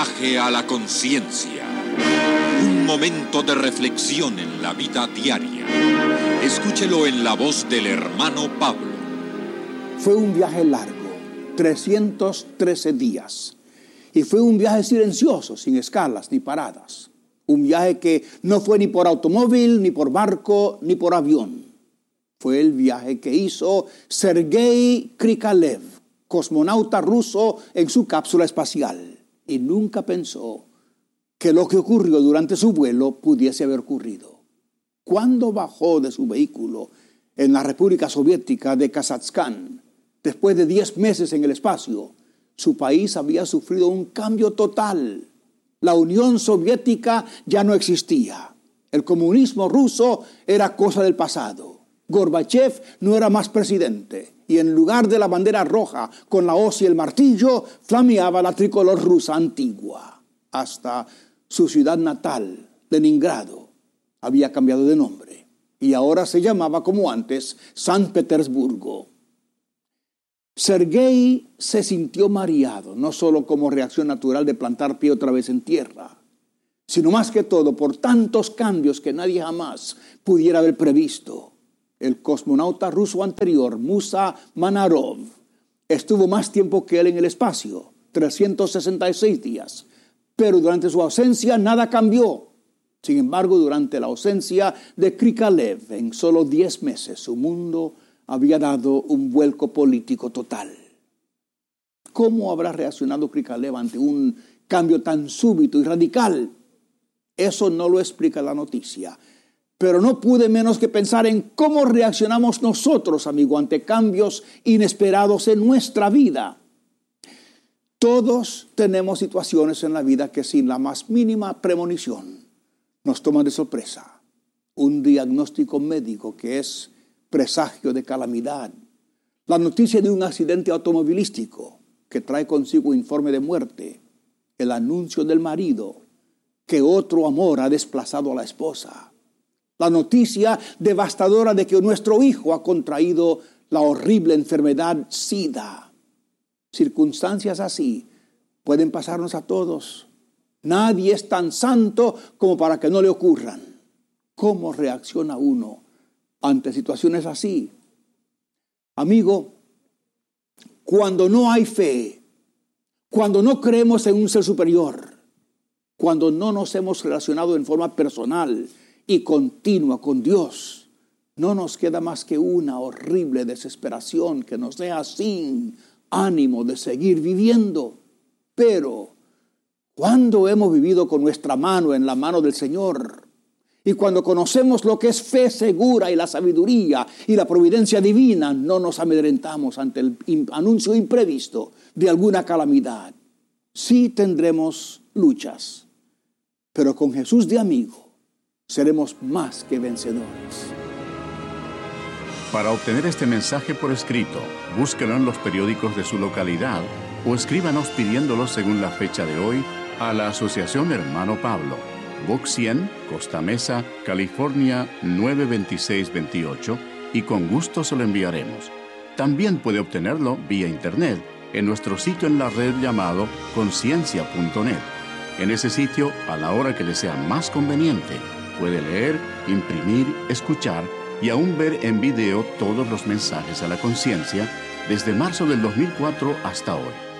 Viaje a la conciencia. Un momento de reflexión en la vida diaria. Escúchelo en la voz del hermano Pablo. Fue un viaje largo, 313 días. Y fue un viaje silencioso, sin escalas ni paradas. Un viaje que no fue ni por automóvil, ni por barco, ni por avión. Fue el viaje que hizo Sergei Krikalev, cosmonauta ruso en su cápsula espacial. Y nunca pensó que lo que ocurrió durante su vuelo pudiese haber ocurrido. Cuando bajó de su vehículo en la República Soviética de Kazajstán, después de 10 meses en el espacio, su país había sufrido un cambio total. La Unión Soviética ya no existía. El comunismo ruso era cosa del pasado. Gorbachev no era más presidente. Y en lugar de la bandera roja con la hoz y el martillo, flameaba la tricolor rusa antigua. Hasta su ciudad natal, Leningrado, había cambiado de nombre. Y ahora se llamaba, como antes, San Petersburgo. Sergei se sintió mareado, no solo como reacción natural de plantar pie otra vez en tierra, sino más que todo por tantos cambios que nadie jamás pudiera haber previsto. El cosmonauta ruso anterior, Musa Manarov, estuvo más tiempo que él en el espacio, 366 días. Pero durante su ausencia nada cambió. Sin embargo, durante la ausencia de Krikalev, en solo 10 meses, su mundo había dado un vuelco político total. ¿Cómo habrá reaccionado Krikalev ante un cambio tan súbito y radical? Eso no lo explica la noticia. Pero no pude menos que pensar en cómo reaccionamos nosotros, amigo, ante cambios inesperados en nuestra vida. Todos tenemos situaciones en la vida que sin la más mínima premonición nos toman de sorpresa. Un diagnóstico médico que es presagio de calamidad. La noticia de un accidente automovilístico que trae consigo informe de muerte. El anuncio del marido que otro amor ha desplazado a la esposa. La noticia devastadora de que nuestro hijo ha contraído la horrible enfermedad SIDA. Circunstancias así pueden pasarnos a todos. Nadie es tan santo como para que no le ocurran. ¿Cómo reacciona uno ante situaciones así? Amigo, cuando no hay fe, cuando no creemos en un ser superior, cuando no nos hemos relacionado en forma personal y continua con Dios, no nos queda más que una horrible desesperación que nos deja sin ánimo de seguir viviendo. Pero cuando hemos vivido con nuestra mano en la mano del Señor y cuando conocemos lo que es fe segura y la sabiduría y la providencia divina, no nos amedrentamos ante el anuncio imprevisto de alguna calamidad. Sí tendremos luchas, pero con Jesús de amigo seremos más que vencedores. Para obtener este mensaje por escrito, búsquelo en los periódicos de su localidad o escríbanos pidiéndolo según la fecha de hoy a la Asociación Hermano Pablo, Box 100, Costa Mesa, California 92628, y con gusto se lo enviaremos. También puede obtenerlo vía internet en nuestro sitio en la red llamado conciencia.net. En ese sitio, a la hora que le sea más conveniente, puede leer, imprimir, escuchar y aún ver en video todos los mensajes a la conciencia desde marzo del 2004 hasta hoy.